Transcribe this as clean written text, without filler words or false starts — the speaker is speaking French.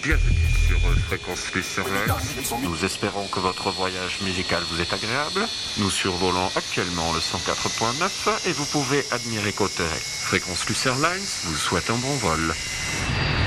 Bienvenue sur Fréquence Plus Airlines. Nous espérons que votre voyage musical vous est agréable. Nous survolons actuellement le 104.9 et vous pouvez admirer Cauterets. Fréquence Plus Airlines vous souhaite un bon vol.